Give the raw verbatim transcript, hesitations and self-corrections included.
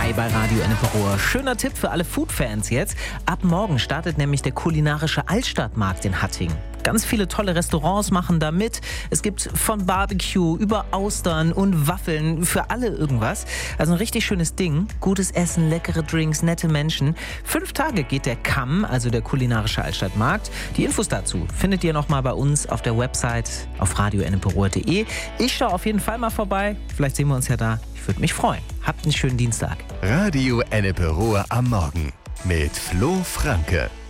Hi bei Radio Ennepe-Ruhr. Schöner Tipp für alle Food-Fans jetzt. Ab morgen startet nämlich der kulinarische Altstadtmarkt in Hattingen. Ganz viele tolle Restaurants machen da mit. Es gibt von Barbecue über Austern und Waffeln für alle irgendwas. Also ein richtig schönes Ding. Gutes Essen, leckere Drinks, nette Menschen. Fünf Tage geht der K A M, also der kulinarische Altstadtmarkt. Die Infos dazu findet ihr nochmal bei uns auf der Website auf radio ennepe ruhr punkt de. Ich schaue auf jeden Fall mal vorbei. Vielleicht sehen wir uns ja da. Ich würde mich freuen. Habt einen schönen Dienstag. Radio Ennepe-Ruhr am Morgen mit Flo Franke.